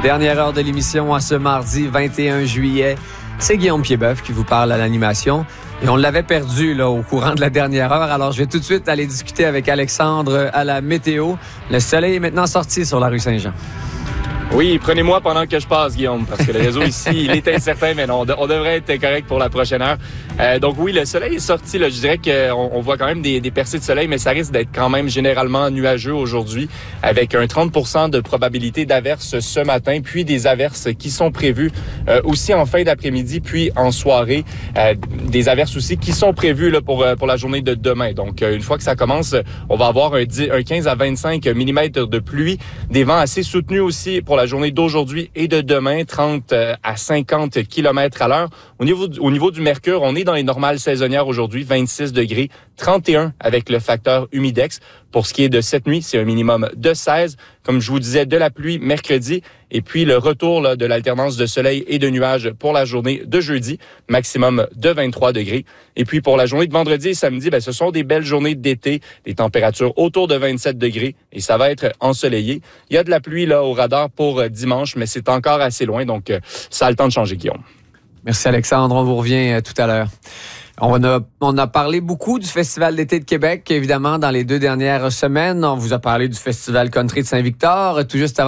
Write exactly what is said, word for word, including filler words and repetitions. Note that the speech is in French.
Dernière heure de l'émission à ce mardi vingt et un juillet. C'est Guillaume Piedboeuf qui vous parle à l'animation. Et on l'avait perdu là, au courant de la dernière heure. Alors, je vais tout de suite aller discuter avec Alexandre à la météo. Le soleil est maintenant sorti sur la rue Saint-Jean. Oui, prenez-moi pendant que je passe, Guillaume, parce que le réseau ici, il est incertain, mais non, on, de, on devrait être correct pour la prochaine heure. Euh, donc oui, le soleil est sorti. Là, je dirais qu'on on voit quand même des, des percées de soleil, mais ça risque d'être quand même généralement nuageux aujourd'hui, avec un trente pour cent de probabilité d'averses ce matin, puis des averses qui sont prévues euh, aussi en fin d'après-midi, puis en soirée. Euh, des averses aussi qui sont prévues là, pour, pour la journée de demain. Donc, euh, une fois que ça commence, on va avoir un, dix, un quinze à vingt-cinq millimètres de pluie, des vents assez soutenus aussi pour la journée d'aujourd'hui et de demain, trente à cinquante kilomètres à l'heure. Au niveau, au niveau du mercure, on est dans les normales saisonnières aujourd'hui, vingt-six degrés, trente et un avec le facteur humidex. Pour ce qui est de cette nuit, c'est un minimum de seize. Comme je vous disais, de la pluie mercredi et puis le retour là, de l'alternance de soleil et de nuages pour la journée de jeudi, maximum de vingt-trois degrés. Et puis pour la journée de vendredi et samedi, ben, ce sont des belles journées d'été, des températures autour de vingt-sept degrés et ça va être ensoleillé. Il y a de la pluie là au radar pour euh, dimanche, mais c'est encore assez loin, donc euh, ça a le temps de changer, Guillaume. Merci Alexandre, on vous revient euh, tout à l'heure. On a, on a parlé beaucoup du Festival d'été de Québec, évidemment, dans les deux dernières semaines. On vous a parlé du Festival Country de Saint-Victor, tout juste avant